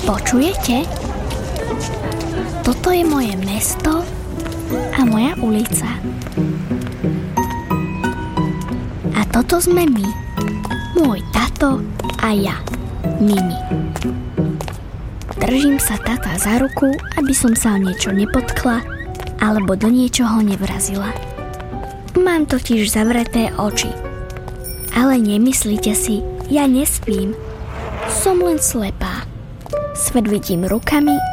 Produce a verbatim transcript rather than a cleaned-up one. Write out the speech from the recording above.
Počujete? Toto je moje mesto a moja ulica. A toto sme my. Môj tato a ja, Mimi. Držím sa tata za ruku, aby som sa o niečo nepotkla alebo do niečoho nevrazila. Mám totiž zavreté oči. Ale nemyslíte si, ja nespím. Som len slepá. Svet vidím rukami